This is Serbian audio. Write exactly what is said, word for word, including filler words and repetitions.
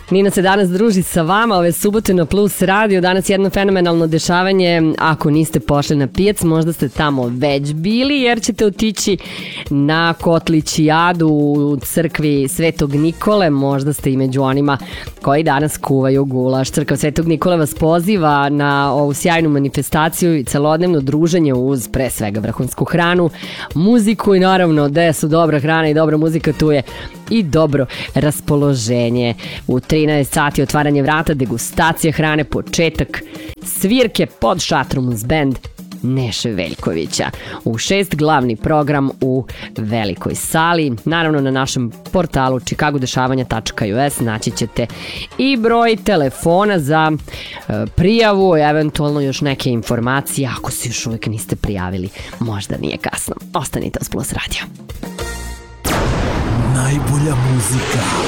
Nina se danas druži sa vama ove subote na Plus Radio. Danas jedno fenomenalno dešavanje. Ako niste pošli na pijac, možda ste tamo već bili, jer ćete otići na Kotlićijadu u crkvi Svetog Nikole. Možda ste i među onima koji danas kuvaju gulaš. Crkva Svetog Nikole vas poziva na ovu sjajnu manifestaciju i celodnevno druženje uz pre svega vrhunsku hranu, muziku i naravno gde su dobra hrana i dobra muzika, tu je i dobro raspoloženje. U trinaest sati otvaranje vrata, degustacija hrane, početak svirke pod šatrom uz bend Neše Veljkovića. U šest glavni program u velikoj sali. Naravno na našem portalu chicago dešavanja tačka u s naći ćete i broj telefona za e, prijavu, eventualno još neke informacije. Ako se još uvijek niste prijavili, možda nije kasno. Ostanite uz Plus Radio. Najbolja muzika.